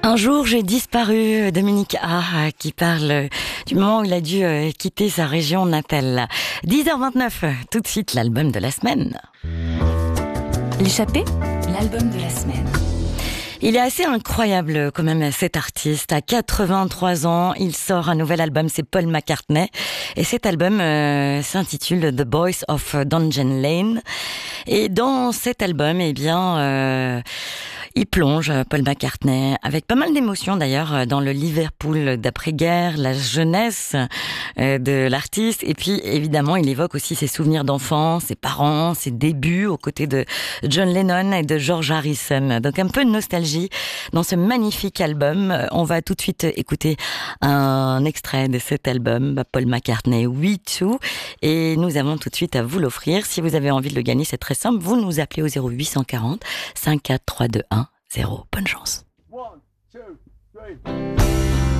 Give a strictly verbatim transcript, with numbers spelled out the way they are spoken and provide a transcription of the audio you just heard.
Un jour, j'ai disparu, Dominique A, qui parle du moment où il a dû quitter sa région natale. dix heures vingt-neuf, tout de suite l'album de la semaine. L'échappée, l'album de la semaine. Il est assez incroyable quand même cet artiste. À quatre-vingt-trois ans, il sort un nouvel album, c'est Paul McCartney. Et cet album euh, s'intitule The Boys of Dungeon Lane. Et dans cet album, eh bien... Euh, Il plonge, Paul McCartney, avec pas mal d'émotions d'ailleurs, dans le Liverpool d'après-guerre, la jeunesse de l'artiste. Et puis évidemment, il évoque aussi ses souvenirs d'enfance, ses parents, ses débuts aux côtés de John Lennon et de George Harrison. Donc un peu de nostalgie dans ce magnifique album. On va tout de suite écouter un extrait de cet album, Paul McCartney, We Too. Et nous avons tout de suite à vous l'offrir. Si vous avez envie de le gagner, c'est très simple. Vous nous appelez au zéro huit cent quarante, cinquante-quatre, trois cent vingt-un. Zéro. Bonne chance. One, two, three.